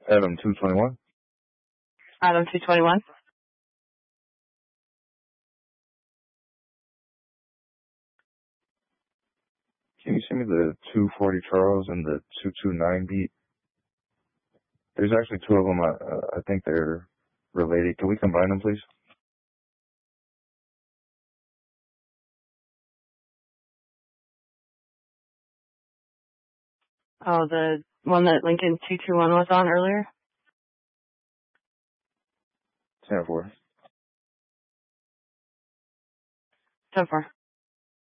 Adam 221. Adam 221. Can you send me the 240 Charles and the 229 beat? There's actually two of them. I think they're related. Can we combine them, please? Oh, the one that Lincoln 221 was on earlier? 10-4. 10-4.